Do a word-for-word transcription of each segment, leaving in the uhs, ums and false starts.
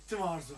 تم عرضه.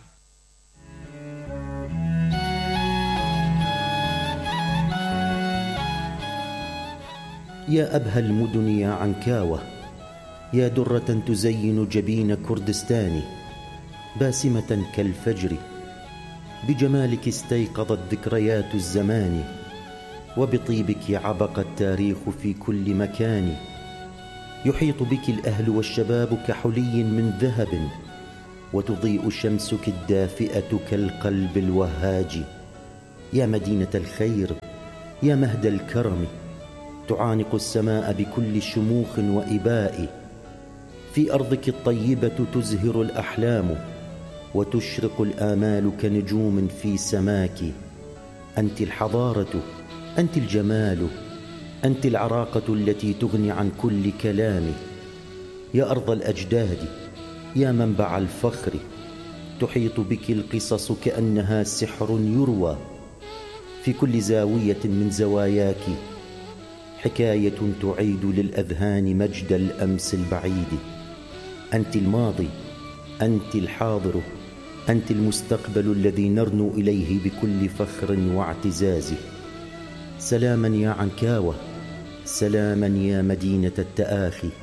يا أبهى المدن يا عنكاوة، يا درة تزين جبين كردستان، باسمة كالفجر بجمالك استيقظت ذكريات الزمان، وبطيبك عبق التاريخ في كل مكان. يحيط بك الأهل والشباب كحلي من ذهب، وتضيء شمسك الدافئة كالقلب الوهاج. يا مدينة الخير، يا مهد الكرم، تعانق السماء بكل شموخ وإباء. في أرضك الطيبة تزهر الأحلام، وتشرق الآمال كنجوم في سماك. أنت الحضارة، أنت الجمال، أنت العراقة التي تغني عن كل كلام. يا أرض الأجداد، يا منبع الفخر، تحيط بك القصص كأنها سحر يروى. في كل زاوية من زواياك حكاية تعيد للأذهان مجد الأمس البعيد. أنت الماضي، أنت الحاضر، أنت المستقبل الذي نرنو إليه بكل فخر واعتزاز. سلاما يا عنكاوة، سلاما يا مدينة التآخي.